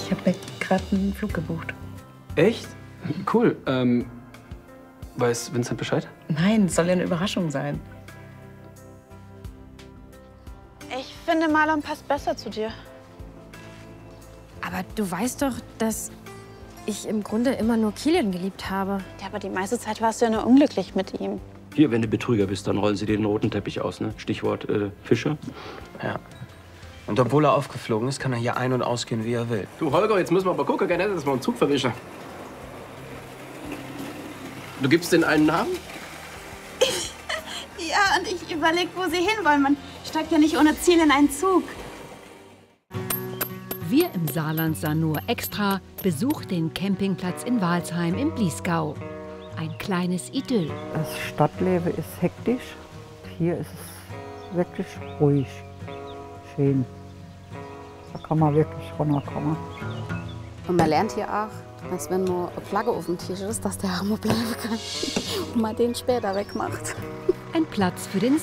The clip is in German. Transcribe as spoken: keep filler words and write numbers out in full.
Ich habe mir gerade einen Flug gebucht. Echt? Cool. Ähm, weiß Vincent Bescheid? Nein, es soll ja eine Überraschung sein. Ich finde, Marlon passt besser zu dir. Aber du weißt doch, dass ich im Grunde immer nur Kilian geliebt habe. Ja, aber die meiste Zeit warst du ja nur unglücklich mit ihm. Hier, wenn du Betrüger bist, dann rollen sie dir den roten Teppich aus, ne? Stichwort äh, Fischer. Ja. Und obwohl er aufgeflogen ist, kann er hier ein- und ausgehen, wie er will. Du, Holger, jetzt müssen wir aber gucken, gell, dass wir einen Zug verwischen. Du gibst den einen Namen? Ja, und ich überlege, wo sie hinwollen. Man steigt ja nicht ohne Ziel in einen Zug. Wir im Saarland sahen nur extra, besucht den Campingplatz in Walsheim im Bliesgau. Ein kleines Idyll. Das Stadtleben ist hektisch. Hier ist es wirklich ruhig, schön. Da kann man wirklich runterkommen. Und man lernt hier auch, dass wenn nur eine Flagge auf dem Tisch ist, dass der Hammer bleiben kann und man den später wegmacht. Ein Platz für den